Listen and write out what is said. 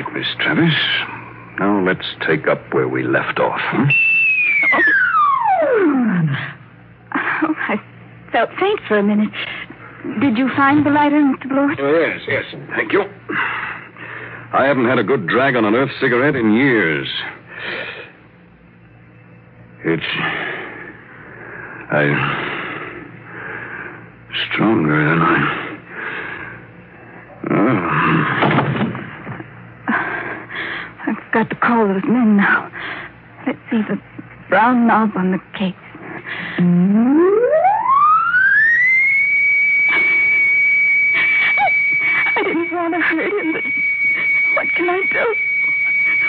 right, Miss Travis. Now let's take up where we left off, huh? Oh, I felt faint for a minute. Did you find the lighter, Mr. Blewett? Yes. Thank you. I haven't had a good drag on an Earth cigarette in years. Stronger than I've got to call those men now. Let's see the brown knob on the case. I didn't want to hurt him, but what can I do?